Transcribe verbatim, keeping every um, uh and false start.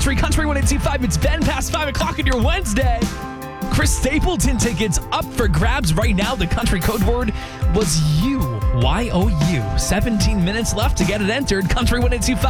Three Country one eight two five. It's Ben past five o'clock on your Wednesday. Chris Stapleton tickets up for grabs right now. The country code word was U. Y O U. seventeen minutes left to get it entered. Country one eight two five.